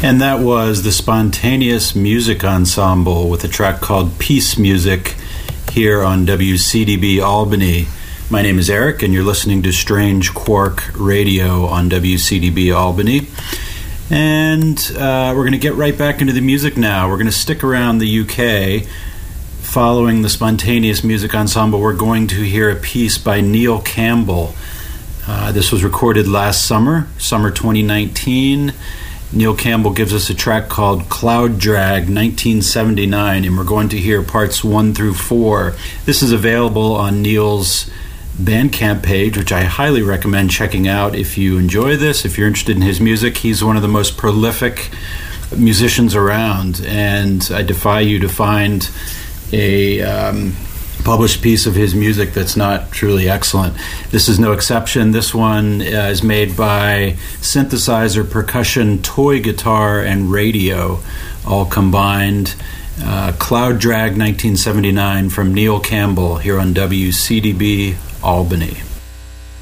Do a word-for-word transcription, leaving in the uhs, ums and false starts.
And that was the Spontaneous Music Ensemble with a track called Peace Music here on W C D B Albany. My name is Eric, and you're listening to Strange Quark Radio on W C D B Albany. And uh, we're going to get right back into the music now. We're going to stick around the U K. Following the Spontaneous Music Ensemble, we're going to hear a piece by Neil Campbell. Uh, this was recorded last summer, summer twenty nineteen. Neil Campbell gives us a track called Cloud Drag nineteen seventy-nine, and we're going to hear parts one through four. This is available on Neil's Bandcamp page, which I highly recommend checking out if you enjoy this, if you're interested in his music. He's one of the most prolific musicians around, and I defy you to find a um, published piece of his music that's not truly excellent. This is no exception. This one uh, is made by synthesizer, percussion, toy guitar, and radio, all combined. Uh, Cloud Drag nineteen seventy-nine from Neil Campbell here on W C D B Albany.